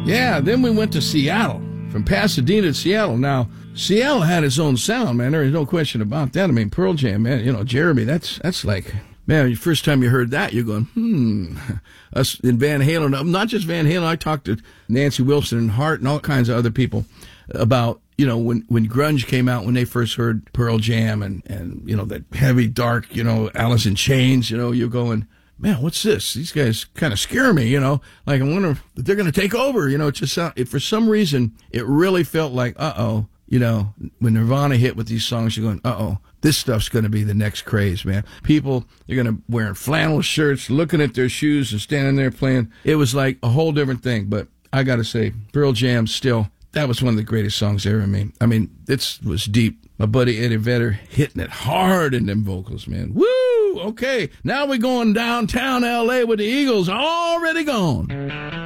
Yeah, then we went to Seattle. From Pasadena to Seattle. Now, Seattle had its own sound, man. There is no question about that. I mean, Pearl Jam, man, Jeremy, that's like, man, the first time you heard that, you're going, Us in Van Halen, not just Van Halen, I talked to Nancy Wilson and Hart and all kinds of other people about, when grunge came out, when they first heard Pearl Jam and that heavy, dark, Alice in Chains, you're going, man, what's this? These guys kind of scare me, like I wonder if they're going to take over, for some reason, it really felt like, when Nirvana hit with these songs, you're going, this stuff's going to be the next craze, man. People, they're going to wearing flannel shirts, looking at their shoes and standing there playing. It was like a whole different thing, but I got to say, Pearl Jam still, that was one of the greatest songs ever made. I mean, this was deep. My buddy Eddie Vedder hitting it hard in them vocals, man. Woo! Okay, now we're going downtown L.A. with the Eagles already gone.